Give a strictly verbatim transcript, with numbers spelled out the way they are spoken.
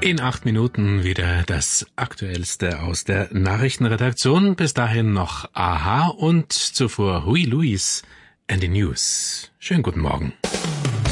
In acht Minuten wieder das Aktuellste aus der Nachrichtenredaktion. Bis dahin noch Aha und zuvor Huey Lewis and the News. Schönen guten Morgen.